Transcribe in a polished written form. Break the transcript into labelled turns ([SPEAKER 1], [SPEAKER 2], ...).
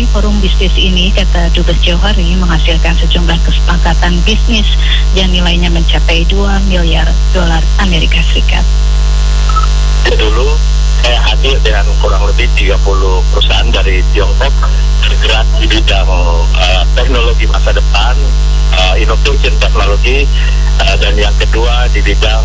[SPEAKER 1] forum bisnis ini, kata Dubes Johari, menghasilkan sejumlah kesepakatan bisnis yang nilainya mencapai 2 miliar dolar Amerika Serikat.
[SPEAKER 2] Dulu saya hadir dengan kurang lebih 30 perusahaan dari Tiongkok bergerak di bidang teknologi masa depan, innovation teknologi, dan yang kedua di bidang